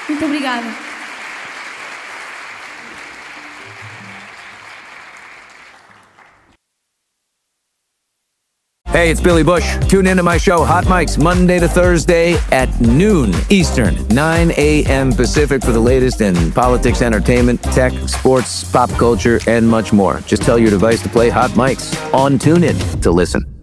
Muito obrigada. Hey, it's Billy Bush. Tune into my show, Hot Mics, Monday to Thursday at noon Eastern, 9 a.m. Pacific for the latest in politics, entertainment, tech, sports, pop culture, and much more. Just tell your device to play Hot Mics on TuneIn to listen.